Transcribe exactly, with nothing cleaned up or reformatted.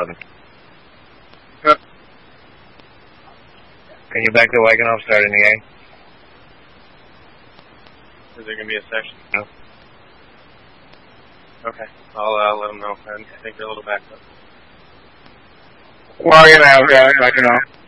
eleven. Yep. Can you back to Wagenhoff starting the game? Is there going to be a session? No. Okay. I'll uh, let them know. I think they're a little backed up. Well, you know, yeah, I don't know.